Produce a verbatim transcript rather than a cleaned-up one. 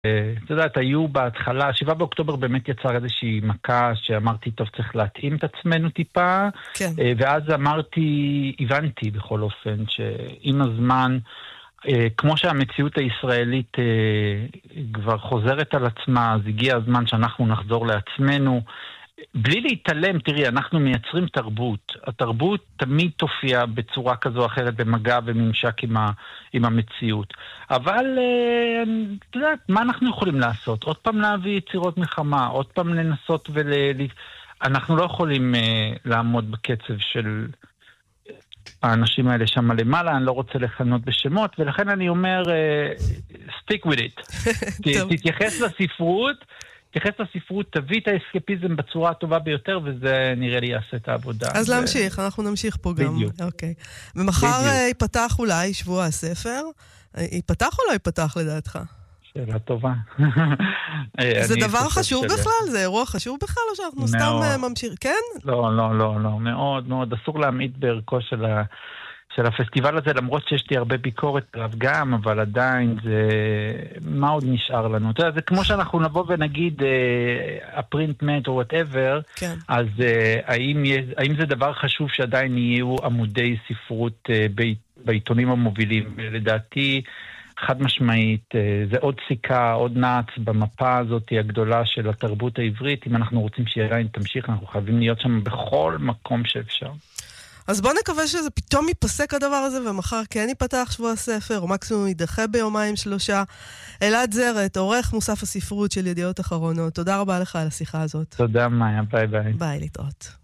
אתה יודעת, היו בהתחלה, שבעה באוקטובר באמת יצר איזושהי מכה שאמרתי, טוב, צריך להתאים את עצמנו טיפה, כן. ואז אמרתי, הבנתי בכל אופן, שעם הזמן, כמו שהמציאות הישראלית כבר חוזרת על עצמה, אז הגיע הזמן שאנחנו נחזור לעצמנו, בלי להתעלם, תראי, אנחנו מייצרים תרבות. התרבות תמיד תופיע בצורה כזו או אחרת במגע וממשק עם, ה, עם המציאות. אבל, אתה יודעת, מה אנחנו יכולים לעשות? עוד פעם להביא יצירות מלחמה, עוד פעם לנסות ול... אנחנו לא יכולים לעמוד בקצב של האנשים האלה שם למעלה, אני לא רוצה לכנות בשמות, ולכן אני אומר, stick with it. תתייחס לספרות, תתייחס לספרות, תביא את האסקפיזם בצורה הטובה ביותר, וזה נראה לי יעשה את העבודה. אז להמשיך, אנחנו נמשיך פה גם. בדיוק. אוקיי. ומחר ייפתח אולי שבוע הספר. ייפתח או לא ייפתח לדעתך? שאלה טובה. זה דבר חשוב בכלל? זה אירוע חשוב בכלל, או שאנחנו סתם ממשיכים? כן? לא, לא, לא, לא. מאוד, מאוד. אסור להעמיד בערכו של ה... של הפסטיבל הזה, למרות שיש לי הרבה ביקורת עליו גם, אבל עדיין זה... מה עוד נשאר לנו? אתה יודע, זה כמו שאנחנו נבוא ונגיד הפרינט מת או whatever, כן. אז האם, האם זה דבר חשוב שעדיין יהיו עמודי ספרות בעיתונים המובילים? לדעתי, חד משמעית, זה עוד סיכה, עוד נעץ במפה הזאת הגדולה של התרבות העברית. אם אנחנו רוצים שהיא עדיין תמשיך, אנחנו חייבים להיות שם בכל מקום שאפשר. אז בוא נקווה שזה פתאום ייפסק הדבר הזה, ומחר כן ייפתח שבוע הספר, או מקסימום יידחה ביומיים שלושה. אלעד זרת, עורך מוסף הספרות של ידיעות אחרונות. תודה רבה לך על השיחה הזאת. תודה, מאיה. ביי ביי. ביי, להתראות.